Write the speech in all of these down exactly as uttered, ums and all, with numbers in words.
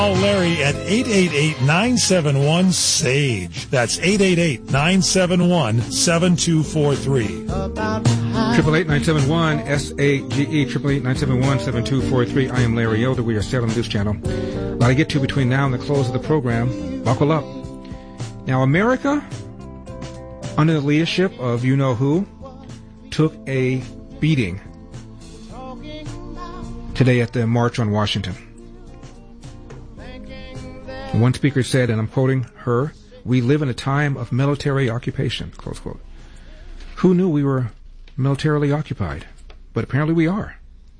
Call Larry at eight eight eight, nine seven one, S A G E. That's eight eight eight, nine seven one, seven two four three. Triple eight nine seven one S A G E. Triple eight nine seven one seven two four three. I am Larry Elder. We are Salem News Channel. A lot to get to between now and the close of the program. Buckle up. Now, America, under the leadership of you know who, took a beating today at the March on Washington. One speaker said, and I'm quoting her, "We live in a time of military occupation," close quote. Who knew we were militarily occupied? But apparently we are.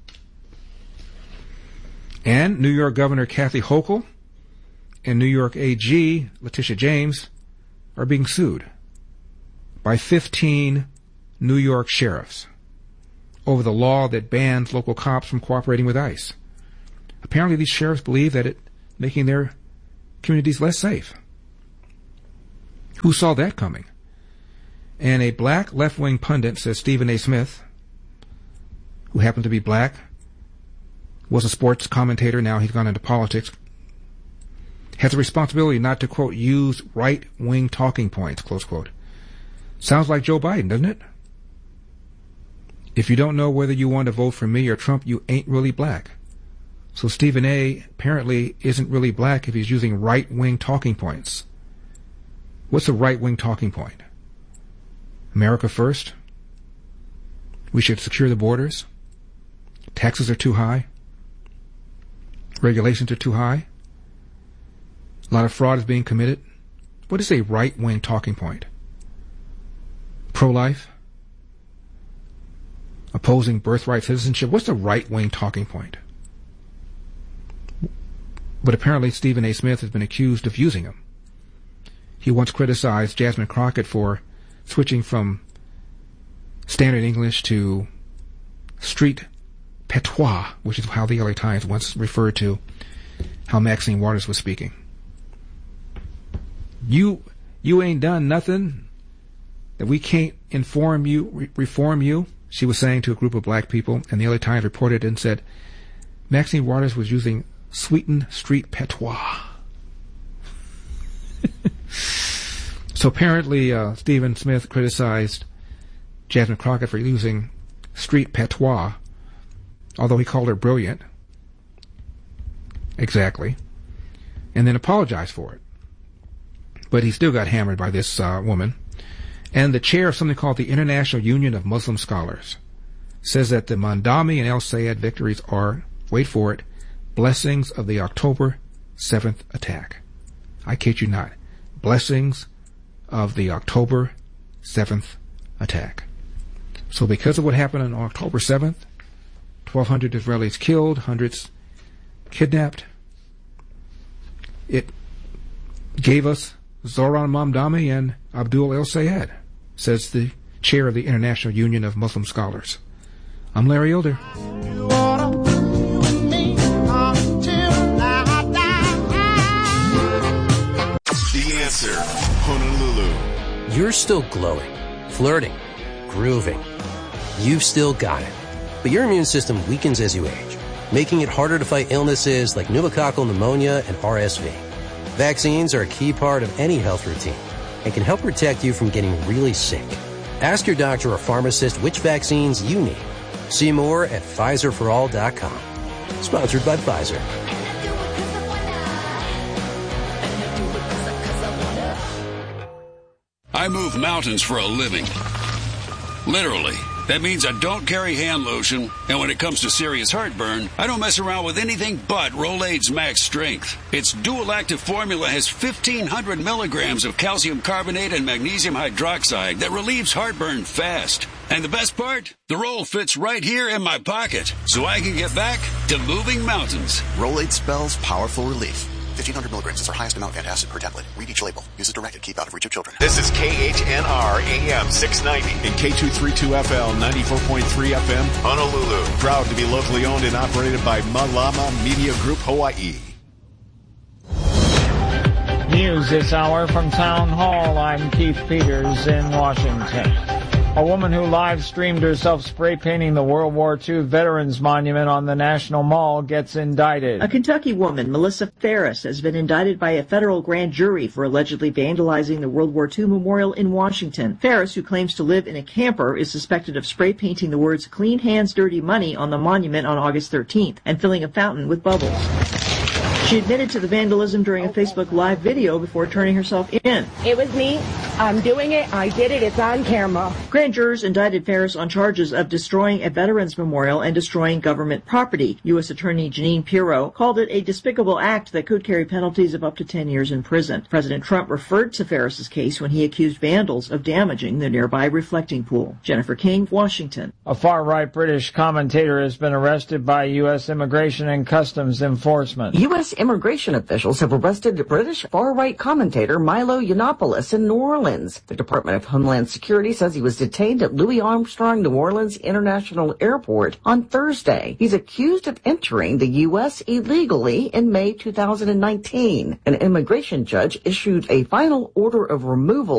And New York Governor Kathy Hochul and New York A G Letitia James are being sued by fifteen New York sheriffs over the law that bans local cops from cooperating with ICE. Apparently these sheriffs believe that it making their communities less safe. Who saw that coming? And a black left-wing pundit, says Stephen A. Smith, who happened to be black, was a sports commentator, now he's gone into politics, has a responsibility not to, quote, use right-wing talking points, close quote. Sounds like Joe Biden, doesn't it? If you don't know whether you want to vote for me or Trump, you ain't really black. So Stephen A. apparently isn't really black if he's using right-wing talking points. What's a right-wing talking point? America first? We should secure the borders? Taxes are too high? Regulations are too high? A lot of fraud is being committed? What is a right-wing talking point? Pro-life? Opposing birthright citizenship? What's a right-wing talking point? But apparently Stephen A. Smith has been accused of using them. He once criticized Jasmine Crockett for switching from standard English to street patois, which is how the L A Times once referred to how Maxine Waters was speaking. You, you ain't done nothing that we can't inform you, re- reform you, she was saying to a group of black people, and the L A Times reported and said Maxine Waters was using sweetened street patois. So apparently uh, Stephen Smith criticized Jasmine Crockett for using street patois, although he called her brilliant. Exactly. And then apologized for it. But he still got hammered by this uh, woman. And the chair of something called the International Union of Muslim Scholars says that the Mamdani and El Sayed victories are, wait for it, blessings of the October seventh attack. I kid you not. Blessings of the October seventh attack. So because of what happened on October seventh, twelve hundred Israelis killed, hundreds kidnapped, it gave us Zoran Mamdani and Abdul El Sayed, says the chair of the International Union of Muslim Scholars. I'm Larry Elder. The Answer, Honolulu. You're still glowing, flirting, grooving. You've still got it. But your immune system weakens as you age, making it harder to fight illnesses like pneumococcal pneumonia and R S V. Vaccines are a key part of any health routine and can help protect you from getting really sick. Ask your doctor or pharmacist which vaccines you need. See more at Pfizer for all dot com. Sponsored by Pfizer. I move mountains for a living. Literally. That means I don't carry hand lotion, and when it comes to serious heartburn, I don't mess around with anything but Rolaids Max Strength. Its dual-active formula has fifteen hundred milligrams of calcium carbonate and magnesium hydroxide that relieves heartburn fast. And the best part? The roll fits right here in my pocket, so I can get back to moving mountains. Rolaids spells powerful relief. fifteen hundred milligrams is our highest amount of antacid per tablet. Read each label. Use as directed. Keep out of reach of children. This is K H N R A M six ninety and K two thirty-two F L ninety-four point three F M Honolulu. Proud to be locally owned and operated by Malama Media Group Hawaii. News this hour from Town Hall. I'm Keith Peters in Washington. A woman who live-streamed herself spray painting the World War Two Veterans Monument on the National Mall gets indicted. A Kentucky woman, Melissa Ferris, has been indicted by a federal grand jury for allegedly vandalizing the World War Two memorial in Washington. Ferris, who claims to live in a camper, is suspected of spray painting the words "Clean Hands, Dirty Money" on the monument on August thirteenth and filling a fountain with bubbles. She admitted to the vandalism during a Facebook Live video before turning herself in. It was me. I'm doing it. I did it. It's on camera. Grand jurors indicted Ferris on charges of destroying a veterans memorial and destroying government property. U S Attorney Jeanine Pirro called it a despicable act that could carry penalties of up to ten years in prison. President Trump referred to Ferris's case when he accused vandals of damaging the nearby reflecting pool. Jennifer King, Washington. A far-right British commentator has been arrested by U S Immigration and Customs Enforcement. U S immigration officials have arrested British far-right commentator Milo Yiannopoulos in New Orleans. The Department of Homeland Security says he was detained at Louis Armstrong New Orleans International Airport on Thursday. He's accused of entering the U S illegally in May two thousand nineteen. An immigration judge issued a final order of removal